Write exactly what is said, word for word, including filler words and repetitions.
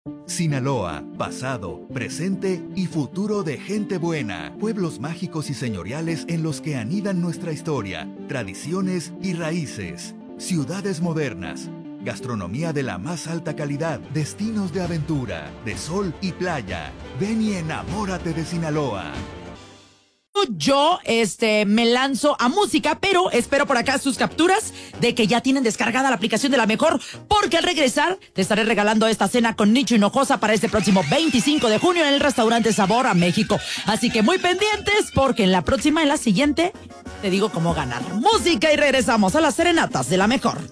Sinaloa, pasado, presente y futuro de gente buena. Pueblos mágicos y señoriales en los que anidan nuestra historia, tradiciones y raíces. Ciudades modernas, gastronomía de la más alta calidad, destinos de aventura, de sol y playa. Ven y enamórate de Sinaloa. Yo este, me lanzo a música, pero espero por acá sus capturas de que ya tienen descargada la aplicación de La Mejor, porque al regresar te estaré regalando esta cena con Nicho Hinojosa para este próximo veinticinco de junio en el restaurante Sabor a México. Así que muy pendientes, porque en la próxima, en la siguiente, te digo cómo ganar. Música y regresamos a las serenatas de La Mejor.